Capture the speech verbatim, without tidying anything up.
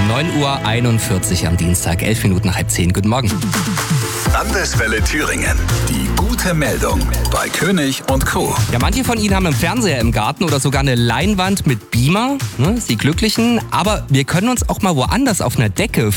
neun Uhr einundvierzig am Dienstag, elf Minuten nach halb zehn. Guten Morgen. Landeswelle Thüringen. Die gute Meldung bei König und Co. Ja, manche von Ihnen haben einen Fernseher im Garten oder sogar eine Leinwand mit Beamer, ne, Sie Glücklichen. Aber wir können uns auch mal woanders auf einer Decke